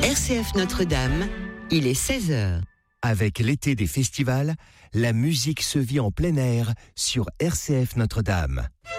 RCF Notre-Dame, il est 16h. Avec l'été des festivals, la musique se vit en plein air sur RCF Notre-Dame.